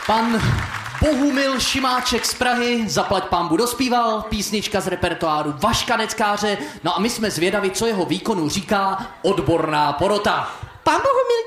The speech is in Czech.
Pan Bohumil Šimáček z Prahy, zaplať pánbu, dospíval, písnička z repertoáru Vaška Neckáře, no a my jsme zvědavi, co jeho výkonu říká odborná porota. Pán Bohumil